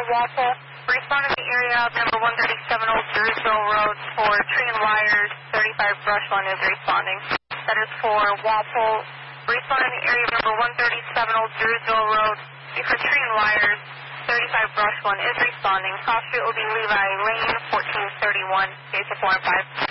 Walpole. Respond in the area of number 137 Old Drewsville Road for tree and wires. 35 brush one is responding. That is for Walpole. Respond in the area of number 137 Old Drewsville Road for tree and wires. 35 brush one is responding. Cross street will be Levi Lane, 1431, basic 4 and 5.